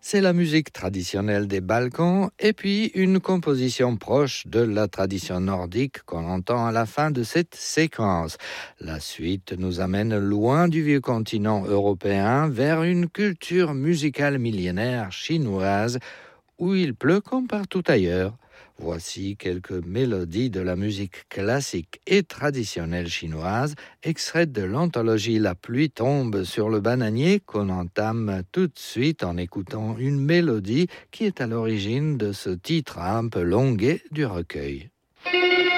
C'est la musique traditionnelle des Balkans et puis une composition proche de la tradition nordique qu'on entend à la fin de cette séquence. La suite nous amène loin du vieux continent européen vers une culture musicale millénaire chinoise où il pleut comme partout ailleurs. Voici quelques mélodies de la musique classique et traditionnelle chinoise, extraites de l'anthologie La pluie tombe sur le bananier qu'on entame tout de suite en écoutant une mélodie qui est à l'origine de ce titre un peu longuet du recueil.